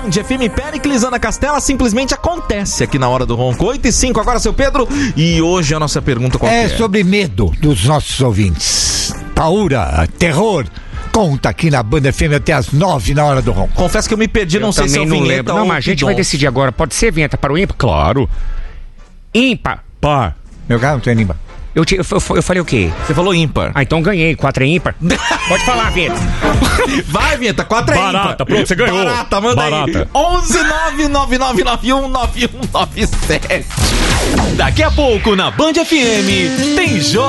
Band FM, Péricles, Ana Castela, simplesmente acontece aqui na Hora do Ronco. 8:05 agora, seu Pedro. E hoje a nossa pergunta qual é? É sobre medo dos nossos ouvintes. Paura, terror. Conta aqui na Band FM até as 9 na Hora do Ronco. Confesso que eu me perdi, não sei se é o não vinheta lembro. ou Não, mas a gente vai decidir agora. Pode ser vinheta para o ímpar? Claro. Ímpar. Par. Meu carro não tem nimba. Eu falei o quê? Você falou ímpar. Ah, então ganhei. 4 é ímpar. Pode falar, vinheta. Vai, vinheta, 4 é ímpar. Barata, pronto, você ganhou. Barata, manda Barata. aí. 11 999919197. Daqui a pouco na Band FM tem